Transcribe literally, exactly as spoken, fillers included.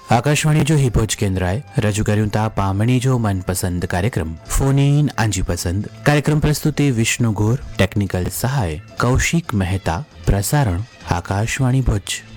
આકાશવાણી જો હિપોજ કેન્દ્રાએ રજૂ કર્યું તા પામણી જો મનપસંદ કાર્યક્રમ ફોન ઇન આંજી પસંદ. કાર્યક્રમ પ્રસ્તુતિ વિષ્ણુ ગોર, ટેકનિકલ સહાય કૌશિક મહેતા, પ્રસારણ આકાશવાણી ભુજ.